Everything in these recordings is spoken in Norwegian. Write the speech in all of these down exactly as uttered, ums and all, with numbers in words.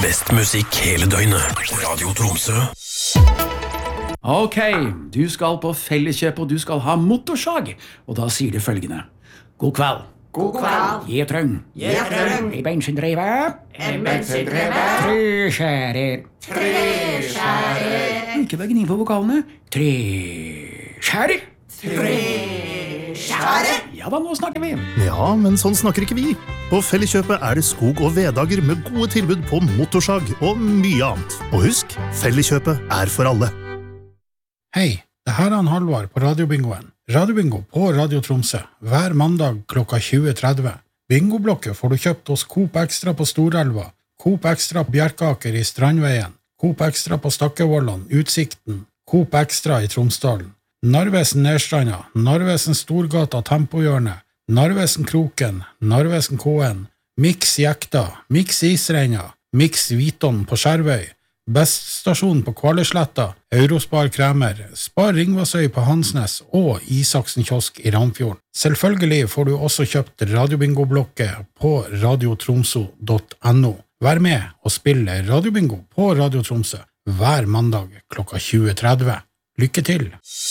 Best musikk hele døgnet. Radio Tromsø. Ok, du skal på Felleskjøp og du skal ha motorsag. Og da sier du følgende. God kveld. God kveld. Jeg trøng. Jeg trøng. En bensindrevet. En bensindrevet. Treskjærer. Treskjærer. Ikke vegg inn på vokalene. Treskjærer. Treskjærer. Ja da, nå snakker vi. Ja, men sånn snakker ikke vi. På Felleskjøpet er det skog- og veddager med gode tilbud på motorsag og mye annet. Og husk, Felleskjøpet er for alle. Hei, det her er han Halvard på Radiobingoen. Radiobingo på Radio Tromsø, hver mandag klokka tjue tretti. Bingoblokket får du kjøpt hos Coop Extra på Storelva, Coop Extra på Bjerkaker i Strandveien, Coop Extra på Stakkevollan, Utsikten, Coop Extra i Tromsdalen, Narvesen Nedstranda, Narvesen Storgata Tempohjørnet, Narvesen Kroken, Narvesen K-en, Mix Jekta, Mix Isreina, Mix Viton på Skjervøy, Best stasjon på Kvaløysletta, Eurospar Kremer, Spar Ringvassøy på Hansnes og Isaksen kiosk i Ramfjorden. Selvfølgelig får du også kjøpt Radiobingo-blokket på radiotromso punktum no. Vær med og spille Radiobingo på Radio Tromsø hver mandag klokka tjue tretti. Lykke til!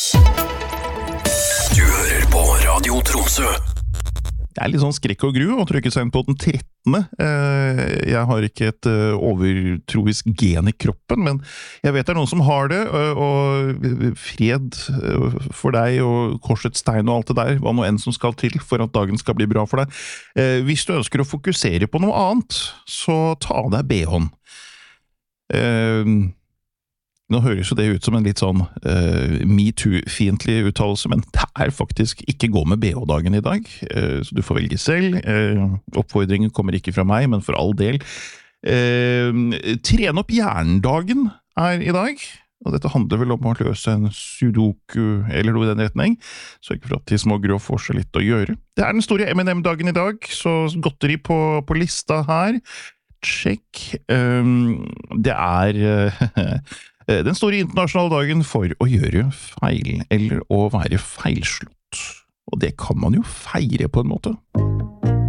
Du hører på Radio Tromsø. Det er litt sånn skrekk og gru å trykke seg inn på den trettende. Jeg har ikke et overtroisk gen i kroppen, men jeg vet det er noen som har det, og fred for deg og korsets tegn og alt det der, hva nå enn som skal til for at dagen skal bli bra for deg. Hvis du ønsker å fokusere på noe annet, så ta av deg B H-en. Nå høres jo det ut som en litt sånn uh, MeToo-fiendtlig uttalelse, men det er faktisk ikke gå med B H-dagen i dag, uh, så du får velge selv. Uh, oppfordringen kommer ikke fra meg, men for all del. Uh, tren opp hjernedagen er i dag, og dette handler vel om å løse en sudoku eller noe i den retning, sørg for at de små grå får seg litt å gjøre. Det er den store M and M-dagen i dag, så godteri på, på lista her. Check. Um, det er... Uh, Den store internasjonale dagen for å gjøre feil, eller å være feilslått. Og det kan man jo feire på en måte.